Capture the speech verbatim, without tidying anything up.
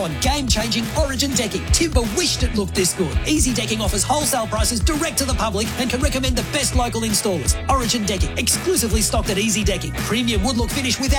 on game-changing Origin decking. Timber wished it looked this good. Easy Decking offers wholesale prices direct to the public and can recommend the best local installers. Origin Decking, exclusively stocked at Easy Decking. Premium wood look finish with